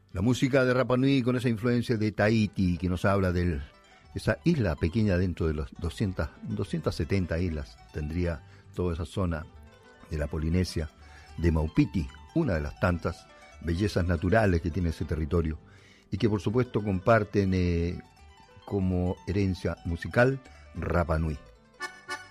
La música de Rapa Nui con esa influencia de Tahití que nos habla de esa isla pequeña dentro de los 270 islas, tendría toda esa zona de la Polinesia, de Maupiti, una de las tantas bellezas naturales que tiene ese territorio y que por supuesto comparten como herencia musical Rapa Nui.